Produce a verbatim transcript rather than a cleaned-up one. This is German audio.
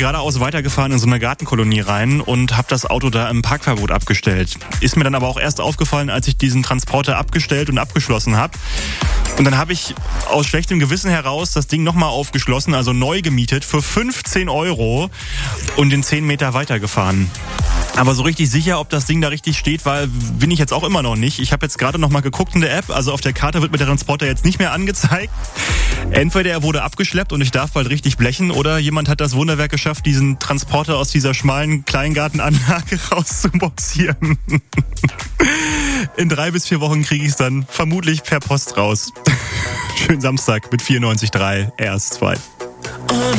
geradeaus weitergefahren in so eine Gartenkolonie rein und habe das Auto da im Parkverbot abgestellt. Ist mir dann aber auch erst aufgefallen, als ich diesen Transporter abgestellt und abgeschlossen habe. Und dann habe ich aus schlechtem Gewissen heraus das Ding nochmal aufgeschlossen, also neu gemietet, für fünfzehn Euro und den zehn Meter weitergefahren. Aber so richtig sicher, ob das Ding da richtig steht, war, bin ich jetzt auch immer noch nicht. Ich habe jetzt gerade noch mal geguckt in der App, also auf der Karte wird mir der Transporter jetzt nicht mehr angezeigt. Entweder er wurde abgeschleppt und ich darf bald richtig blechen, oder jemand hat das Wunderwerk geschafft, diesen Transporter aus dieser schmalen Kleingartenanlage rauszuboxieren. In drei bis vier Wochen kriege ich es dann vermutlich per Post raus. Schönen Samstag mit vierundneunzig Komma drei R S zwei.